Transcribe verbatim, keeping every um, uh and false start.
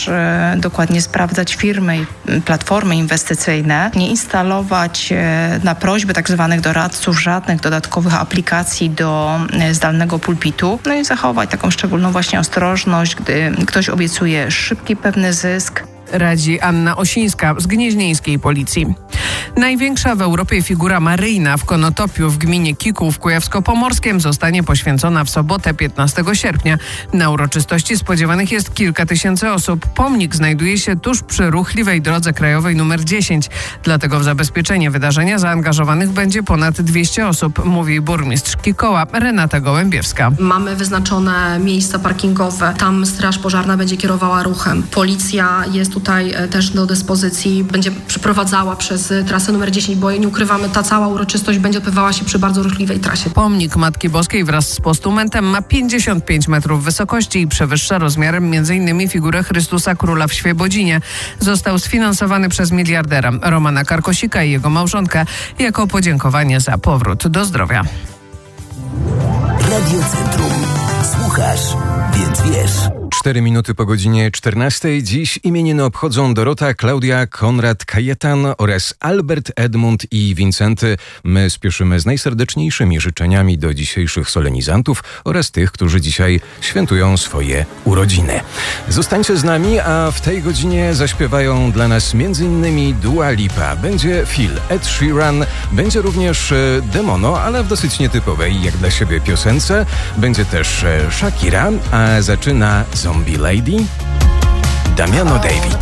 też e, dokładnie sprawdzać firmy i platformy inwestycyjne, nie instalować e, na prośbę tak zwanych doradców żadnych dodatkowych aplikacji do e, zdalnego pulpitu, no i zachować taką szczególną właśnie ostrożność, gdy ktoś obiecuje szybki, pewny zysk. Radzi Anna Osińska z gnieźnieńskiej policji. Największa w Europie figura maryjna w Konotopiu w gminie Kików w Kujawsko-Pomorskiem zostanie poświęcona w sobotę piętnastego sierpnia. Na uroczystości spodziewanych jest kilka tysięcy osób. Pomnik znajduje się tuż przy ruchliwej drodze krajowej numer dziesięć. Dlatego w zabezpieczenie wydarzenia zaangażowanych będzie ponad dwieście osób, mówi burmistrz Kikoła Renata Gołębiewska. Mamy wyznaczone miejsca parkingowe. Tam straż pożarna będzie kierowała ruchem. Policja jest tutaj też do dyspozycji, będzie przeprowadzała przez trasę numer dziesięć, bo nie ukrywamy, ta cała uroczystość będzie odbywała się przy bardzo ruchliwej trasie. Pomnik Matki Boskiej wraz z postumentem ma pięćdziesiąt pięć metrów wysokości i przewyższa rozmiarem m.in. figurę Chrystusa Króla w Świebodzinie. Został sfinansowany przez miliardera Romana Karkosika i jego małżonkę jako podziękowanie za powrót do zdrowia. Radio Centrum. Słuchasz, więc wiesz. Cztery minuty po godzinie czternastej. Dziś imieniny obchodzą Dorota, Klaudia, Konrad, Kajetan oraz Albert, Edmund i Wincenty. My spieszymy z najserdeczniejszymi życzeniami do dzisiejszych solenizantów oraz tych, którzy dzisiaj świętują swoje urodziny. Zostańcie z nami, a w tej godzinie zaśpiewają dla nas m.in. Dua Lipa. Będzie Phil, Ed Sheeran, będzie również Demono, ale w dosyć nietypowej jak dla siebie piosence. Będzie też Shakira, a zaczyna Zombie Lady, Damiano David.